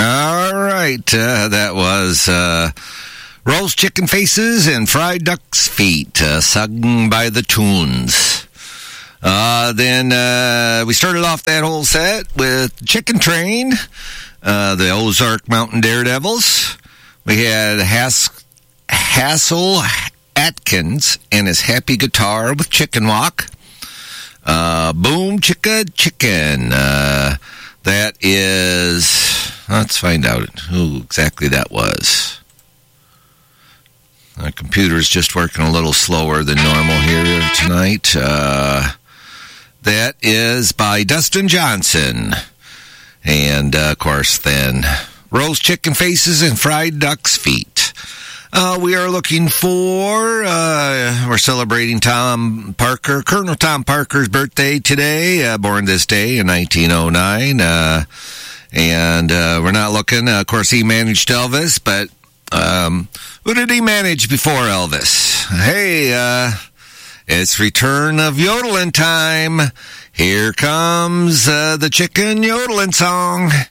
All right, that was roast chicken faces and fried duck's feet, sung by the Tunes. Then we started off that whole set with Chicken Train, the Ozark Mountain Daredevils. We had Hassel Atkins and his happy guitar with Chicken Walk. Boom Chicka Chicken. That is, let's find out who exactly that was. Our computer's just working a little slower than normal here tonight. That is by Dustin Johnson. And, of course, then, roast chicken faces and fried duck's feet. We are looking for, we're celebrating Tom Parker, Colonel Tom Parker's birthday today, born this day in 1909. And we're not looking, of course, he managed Elvis, but who did he manage before Elvis? Hey, it's return of yodeling time. Here comes the chicken yodeling song.